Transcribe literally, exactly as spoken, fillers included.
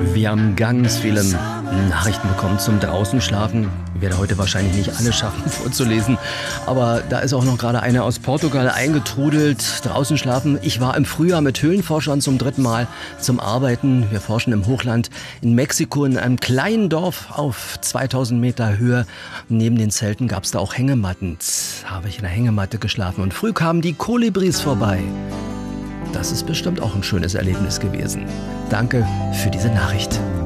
Wir haben ganz viele Nachrichten bekommen zum Draußenschlafen. Ich werde heute wahrscheinlich nicht alle schaffen vorzulesen, aber da ist auch noch gerade eine aus Portugal eingetrudelt. Draußen schlafen. Ich war im Frühjahr mit Höhlenforschern zum dritten Mal zum Arbeiten. Wir forschen im Hochland in Mexiko in einem kleinen Dorf auf zweitausend Meter Höhe. Neben den Zelten gab es da auch Hängematten. Da habe ich in der Hängematte geschlafen und früh kamen die Kolibris vorbei. Das ist bestimmt auch ein schönes Erlebnis gewesen. Danke für diese Nachricht.